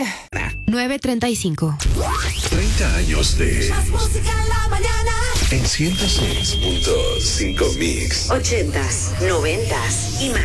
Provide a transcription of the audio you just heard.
9:35. 30 años de Más música en la mañana. en 106.5 Mix. 80s, 90s y más.